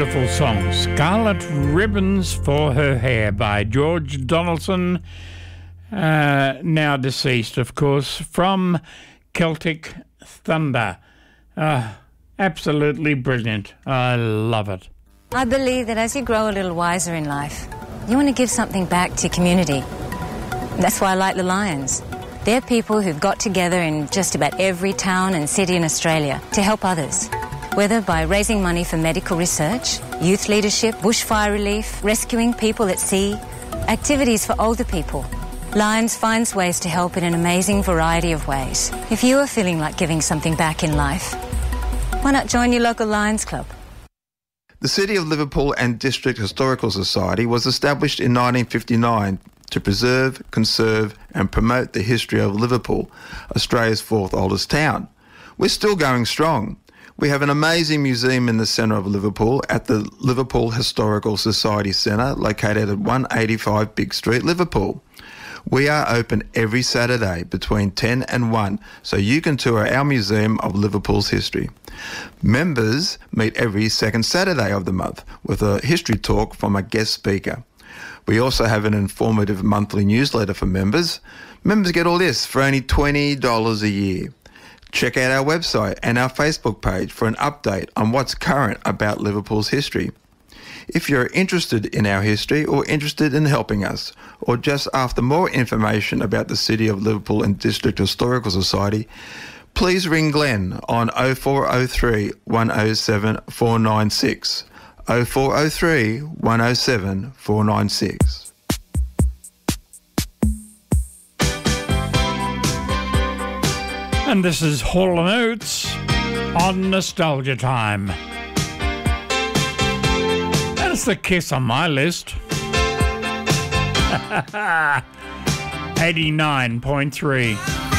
beautiful song, Scarlet Ribbons for Her Hair by George Donaldson, now deceased, of course, from Celtic Thunder. Absolutely brilliant. I love it. I believe that as you grow a little wiser in life, you want to give something back to your community. That's why I like the Lions. They're people who've got together in just about every town and city in Australia to help others. Whether by raising money for medical research, youth leadership, bushfire relief, rescuing people at sea, activities for older people. Lions finds ways to help in an amazing variety of ways. If you are feeling like giving something back in life, why not join your local Lions Club? The City of Liverpool and District Historical Society was established in 1959 to preserve, conserve and promote the history of Liverpool, Australia's fourth oldest town. We're still going strong. We have an amazing museum in the centre of Liverpool at the Liverpool Historical Society Centre, located at 185 Big Street, Liverpool. We are open every Saturday between 10 and 1, so you can tour our Museum of Liverpool's history. Members meet every second Saturday of the month with a history talk from a guest speaker. We also have an informative monthly newsletter for members. Members get all this for only $20 a year. Check out our website and our Facebook page for an update on what's current about Liverpool's history. If you're interested in our history or interested in helping us, or just after more information about the City of Liverpool and District Historical Society, please ring Glenn on 0403 107 496. 0403 107 496. And this is Hall & Oates on Nostalgia Time. That's the Kiss on my list. 89.3.